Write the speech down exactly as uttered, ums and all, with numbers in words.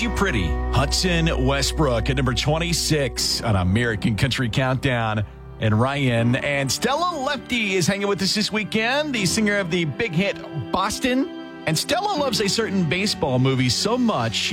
You Pretty. Hudson Westbrook at number twenty-six on American Country Countdown. And Ryan and Stella Lefty is hanging with us this weekend, the singer of the big hit Boston. And Stella loves a certain baseball movie so much,